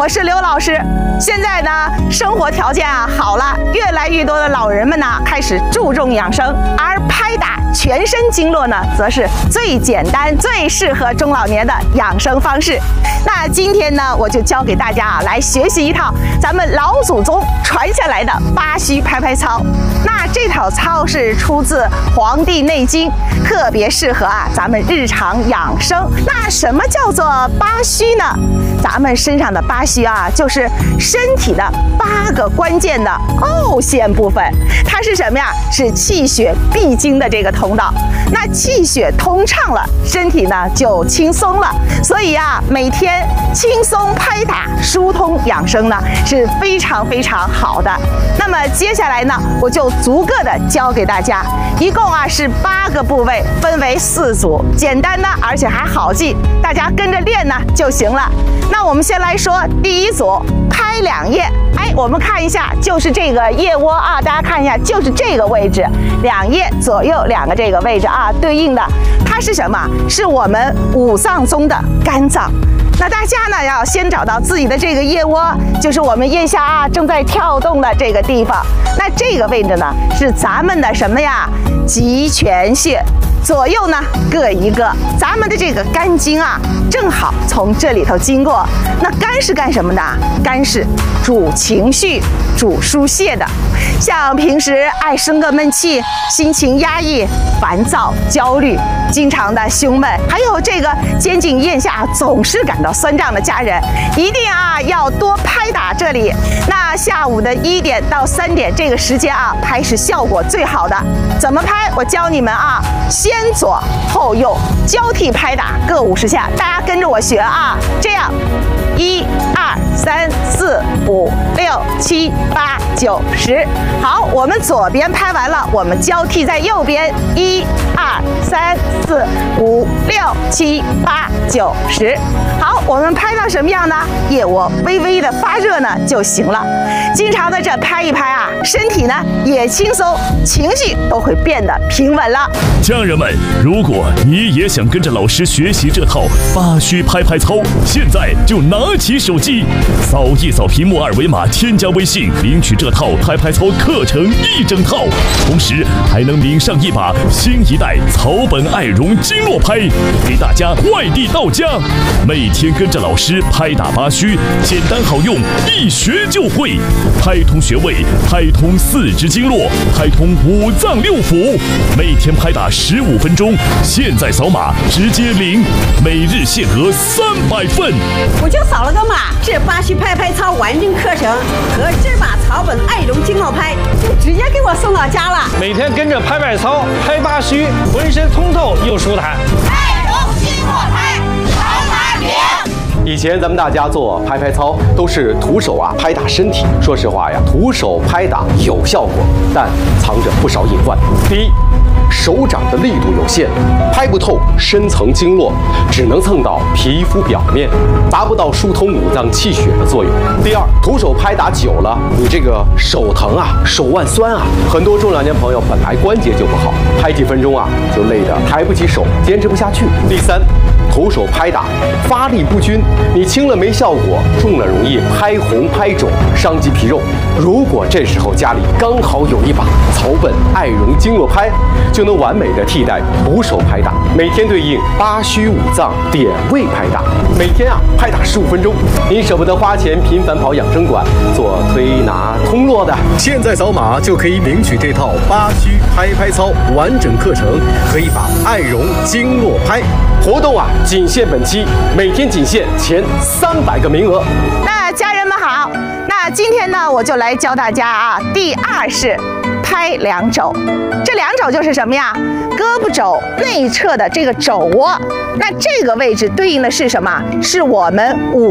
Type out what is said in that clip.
我是刘老师。现在呢，生活条件好了，越来越多的老人们呢开始注重养生，而拍打全身经络呢，则是最简单、最适合中老年的养生方式。那今天呢，我就教给大家来学习一套咱们老祖宗传下来的八虚拍拍操。那这套操是出自《黄帝内经》，特别适合咱们日常养生。那什么叫做八虚呢？咱们身上的八虚就是身体的8个关键的凹陷部分。它是什么呀？是气血必经的这个通道。那气血通畅了，身体呢就轻松了。所以每天轻松拍打、疏通养生呢是非常非常好的。那么接下来呢，我就逐个的教给大家，一共是8个部位，分为4组，简单的而且还好记，大家跟着练呢就行了。那我们先来说第一组，拍两腋。我们看一下，就是这个腋窝大家看一下，就是这个位置，两腋左右2个这个位置对应的，它是什么？是我们5脏中的肝脏。那大家呢要先找到自己的这个腋窝，就是我们腋下正在跳动的这个地方。那这个位置呢是咱们的什么呀？极泉穴。左右呢各一个，咱们的这个肝经正好从这里头经过。那肝是干什么的？肝是主情绪、主疏泄的。像平时爱生个闷气、心情压抑、烦躁、焦虑、经常的胸闷，还有这个肩颈腋下总是感到酸胀的家人，一定要多拍打这里。那下午的1点到3点这个时间拍是效果最好的。怎么拍？我教你们先左后右交替拍打各50下，大家跟着我学这样1、2、3、4、5、6、7、8、9、10。好，我们左边拍完了，我们交替在右边1、2、3、4、5、6、7、8、9、10。好，我们拍到什么样呢？腋窝微微的发热呢就行了。经常的这拍一拍身体呢也轻松，情绪都会变得平稳了。 家人们，如果你也想跟着老师学习这套八虚拍拍操，现在就拿起手机，扫一扫屏幕2维码，添加微信，领取这套拍拍操课程1整套，同时还能领上一把新一代草本爱绒经络拍，给大家快递到家。每天跟着老师拍打八虚，简单好用，一学就会，拍通穴位，拍通4肢经络，拍通5脏6腑，每天拍打15分钟，现在扫码直接领，每日限额300份。 我就扫了个码，这八虚拍拍操完整课程和这把草本爱绒经络拍就直接给我送到家了。 每天跟着拍拍操，拍八虚，浑身通透又舒坦。 爱绒经络拍，好马领。 以前咱们大家做拍拍操都是徒手拍打身体，说实话呀，徒手拍打有效果，但藏着不少隐患。第一，手掌的力度有限，拍不透深层经络，只能蹭到皮肤表面，达不到疏通5脏气血的作用。第二，徒手拍打久了，你这个手疼手腕酸很多中老年朋友本来关节就不好，拍几分钟就累得抬不起手，坚持不下去。第三，徒手拍打发力不均，你轻了没效果，重了容易拍红拍肿，伤及皮肉。如果这时候家里刚好有一把草本爱绒经络拍，就能完美的替代徒手拍打，每天对应八虚5脏点位拍打，每天拍打15分钟。您舍不得花钱频繁跑养生馆做推拿通络的， 现在扫码就可以领取这套八虚拍拍操完整课程和一把爱绒经络拍。 活动仅限本期，每天仅限前300个名额。 那家人们好，那今天呢，我就来教大家第2式拍两肘。这两肘就是什么呀？胳膊肘内侧的这个肘窝。那这个位置对应的是什么？是我们5